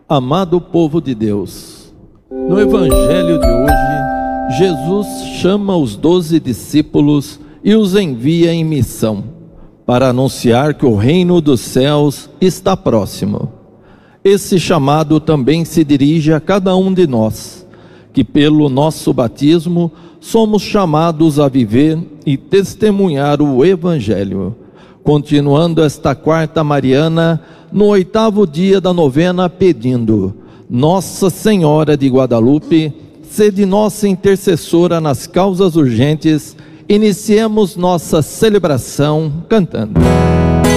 Amado povo de Deus, no Evangelho de hoje, Jesus chama os 12 discípulos e os envia em missão, para anunciar que o reino dos céus está próximo. Esse chamado também se dirige a cada um de nós, que pelo nosso batismo somos chamados a viver e testemunhar o Evangelho. Continuando esta quarta mariana, no 8º dia da novena, pedindo: Nossa Senhora de Guadalupe, sede nossa intercessora nas causas urgentes, iniciemos nossa celebração cantando.